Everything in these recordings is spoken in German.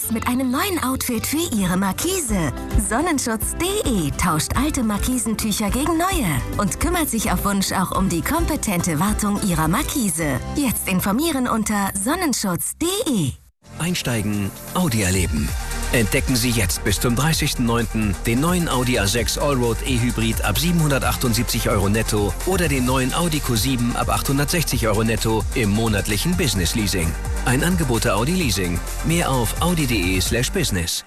jetzt mit einem neuen Outfit für Ihre Markise. Sonnenschutz.de tauscht alte Markisentücher gegen neue und kümmert sich auf Wunsch auch um die kompetente Wartung Ihrer Markise. Jetzt informieren unter Sonnenschutz.de. Einsteigen, Audi erleben. Entdecken Sie jetzt bis zum 30.09. den neuen Audi A6 Allroad E-Hybrid ab 778 € netto oder den neuen Audi Q7 ab 860 € netto im monatlichen Business Leasing. Ein Angebot der Audi Leasing. Mehr auf audi.de/business.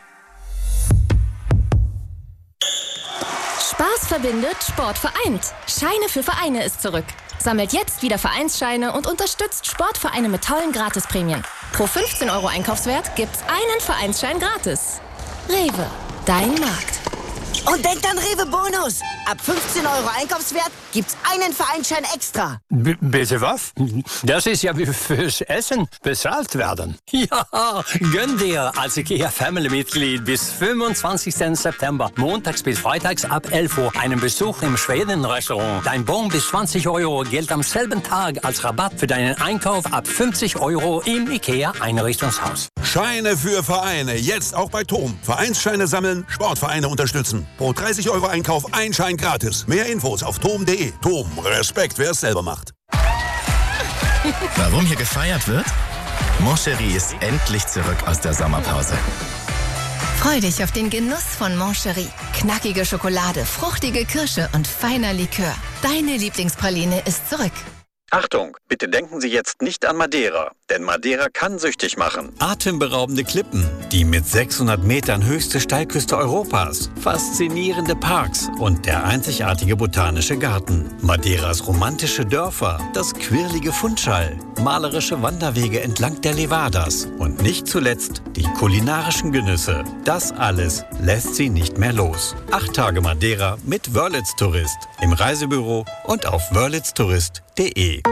Spaß verbindet, Sport vereint. Scheine für Vereine ist zurück. Sammelt jetzt wieder Vereinsscheine und unterstützt Sportvereine mit tollen Gratisprämien. Pro 15 € Einkaufswert gibt's einen Vereinsschein gratis. Rewe, dein Markt. Und denkt an Rewe Bonus. Ab 15 € Einkaufswert gibt's einen Vereinsschein extra. Bitte was? Das ist ja wie fürs Essen bezahlt werden. Ja, gönn dir als IKEA-Family-Mitglied bis 25. September, montags bis freitags ab 11 Uhr, einen Besuch im Schweden-Restaurant. Dein Bon bis 20 € gilt am selben Tag als Rabatt für deinen Einkauf ab 50 € im IKEA-Einrichtungshaus. Scheine für Vereine, jetzt auch bei TOM. Vereinsscheine sammeln, Sportvereine unterstützen. Pro 30 € Einkauf ein Schein gratis. Mehr Infos auf tom.de. TOM, Respekt, wer es selber macht. Warum hier gefeiert wird? Moncherie ist endlich zurück aus der Sommerpause. Freu dich auf den Genuss von Moncherie. Knackige Schokolade, fruchtige Kirsche und feiner Likör. Deine Lieblingspraline ist zurück. Achtung, bitte denken Sie jetzt nicht an Madeira, denn Madeira kann süchtig machen. Atemberaubende Klippen, die mit 600 Metern höchste Steilküste Europas, faszinierende Parks und der einzigartige botanische Garten. Madeiras romantische Dörfer, das quirlige Fundschall, malerische Wanderwege entlang der Levadas und nicht zuletzt die kulinarischen Genüsse. Das alles lässt Sie nicht mehr los. 8 Tage Madeira mit Wörlitz Tourist im Reisebüro und auf wörlitztourist.de.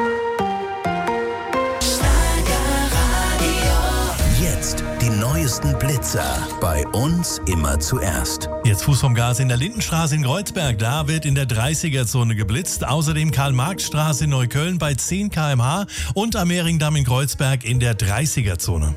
Jetzt die neuesten Blitzer. Bei uns immer zuerst. Jetzt Fuß vom Gas in der Lindenstraße in Kreuzberg. Da wird in der 30er-Zone geblitzt. Außerdem Karl-Marx-Straße in Neukölln bei 10 km/h und am Mehringdamm in Kreuzberg in der 30er-Zone.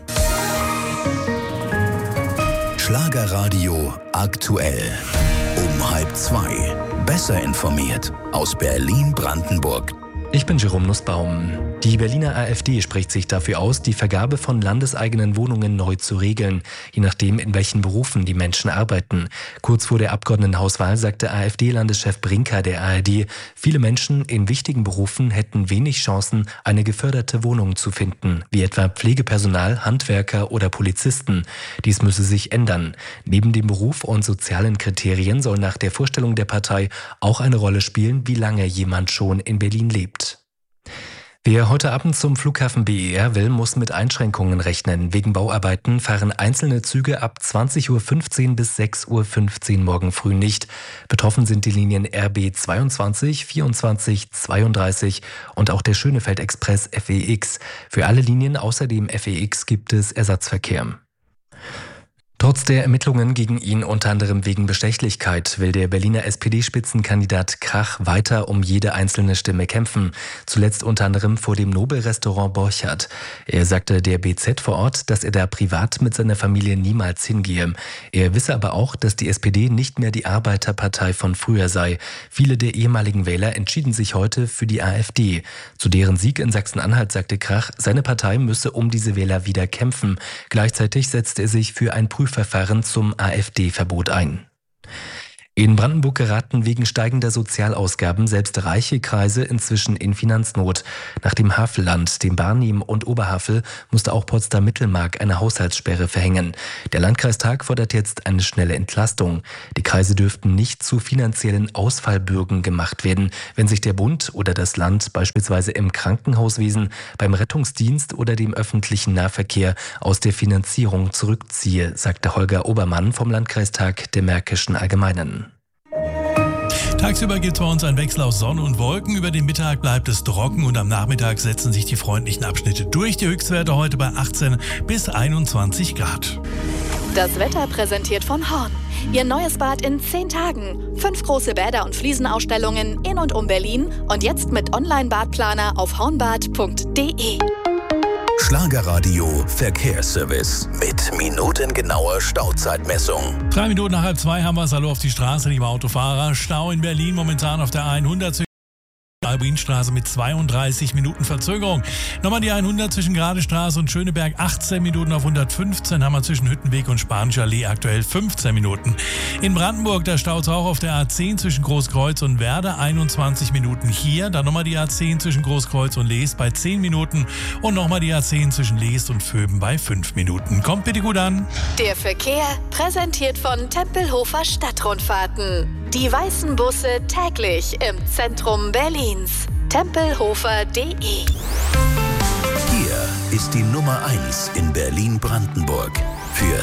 Schlagerradio aktuell. Um 1:30. Besser informiert aus Berlin-Brandenburg. Ich bin Jerome Nussbaum. Die Berliner AfD spricht sich dafür aus, die Vergabe von landeseigenen Wohnungen neu zu regeln, je nachdem, in welchen Berufen die Menschen arbeiten. Kurz vor der Abgeordnetenhauswahl sagte AfD-Landeschef Brinker der ARD, viele Menschen in wichtigen Berufen hätten wenig Chancen, eine geförderte Wohnung zu finden, wie etwa Pflegepersonal, Handwerker oder Polizisten. Dies müsse sich ändern. Neben dem Beruf und sozialen Kriterien soll nach der Vorstellung der Partei auch eine Rolle spielen, wie lange jemand schon in Berlin lebt. Wer heute Abend zum Flughafen BER will, muss mit Einschränkungen rechnen. Wegen Bauarbeiten fahren einzelne Züge ab 20.15 Uhr bis 6.15 Uhr morgen früh nicht. Betroffen sind die Linien RB 22, 24, 32 und auch der Schönefeld-Express FEX. Für alle Linien außer dem FEX gibt es Ersatzverkehr. Trotz der Ermittlungen gegen ihn, unter anderem wegen Bestechlichkeit, will der Berliner SPD-Spitzenkandidat Krach weiter um jede einzelne Stimme kämpfen. Zuletzt unter anderem vor dem Nobel-Restaurant Borchardt. Er sagte der BZ vor Ort, dass er da privat mit seiner Familie niemals hingehe. Er wisse aber auch, dass die SPD nicht mehr die Arbeiterpartei von früher sei. Viele der ehemaligen Wähler entschieden sich heute für die AfD. Zu deren Sieg in Sachsen-Anhalt sagte Krach, seine Partei müsse um diese Wähler wieder kämpfen. Gleichzeitig setzte er sich für ein Prüfverfahren zum AfD-Verbot ein. In Brandenburg geraten wegen steigender Sozialausgaben selbst reiche Kreise inzwischen in Finanznot. Nach dem Havelland, dem Barnim und Oberhavel musste auch Potsdam-Mittelmark eine Haushaltssperre verhängen. Der Landkreistag fordert jetzt eine schnelle Entlastung. Die Kreise dürften nicht zu finanziellen Ausfallbürgen gemacht werden, wenn sich der Bund oder das Land beispielsweise im Krankenhauswesen, beim Rettungsdienst oder dem öffentlichen Nahverkehr aus der Finanzierung zurückziehe, sagte Holger Obermann vom Landkreistag der Märkischen Allgemeinen. Tagsüber gibt es bei uns einen Wechsel aus Sonne und Wolken. Über den Mittag bleibt es trocken und am Nachmittag setzen sich die freundlichen Abschnitte durch. Die Höchstwerte heute bei 18 bis 21 Grad. Das Wetter präsentiert von Horn. Ihr neues Bad in 10 Tagen. 5 große Bäder- und Fliesenausstellungen in und um Berlin. Und jetzt mit Online-Badplaner auf hornbad.de. Schlagerradio Verkehrsservice mit minutengenauer Stauzeitmessung. 3 Minuten nach 1:30 haben wir es. Hallo auf die Straße, liebe Autofahrer. Stau in Berlin momentan auf der 100 Albinstraße mit 32 Minuten Verzögerung. Nochmal die 100 zwischen Gradestraße und Schöneberg, 18 Minuten auf 115. Haben wir zwischen Hüttenweg und Spanischer Allee aktuell 15 Minuten. In Brandenburg, da staut es auch auf der A10 zwischen Großkreuz und Werder, 21 Minuten hier. Dann nochmal die A10 zwischen Großkreuz und Leest bei 10 Minuten. Und nochmal die A10 zwischen Leest und Vöben bei 5 Minuten. Kommt bitte gut an. Der Verkehr präsentiert von Tempelhofer Stadtrundfahrten. Die weißen Busse täglich im Zentrum Berlins. Tempelhofer.de. Hier ist die Nummer 1 in Berlin-Brandenburg. Für